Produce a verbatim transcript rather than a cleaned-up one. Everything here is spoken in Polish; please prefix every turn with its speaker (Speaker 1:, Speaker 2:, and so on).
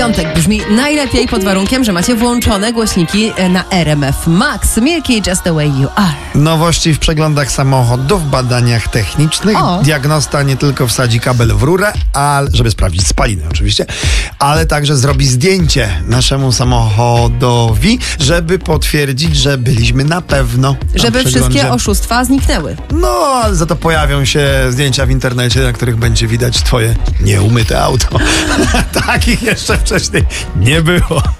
Speaker 1: piątek brzmi najlepiej pod warunkiem, że macie włączone głośniki na R M F Max. Milky, Just the Way You Are.
Speaker 2: Nowości w przeglądach samochodów, badaniach technicznych.
Speaker 1: O.
Speaker 2: Diagnosta nie tylko wsadzi kabel w rurę, ale, żeby sprawdzić spaliny oczywiście, ale także zrobi zdjęcie naszemu samochodowi, żeby potwierdzić, że byliśmy na pewno na
Speaker 1: Żeby
Speaker 2: przeglądzie.
Speaker 1: wszystkie oszustwa zniknęły.
Speaker 2: No, ale za to pojawią się zdjęcia w internecie, na których będzie widać twoje nieumyte auto. Takich jeszcze wcześniej nie było.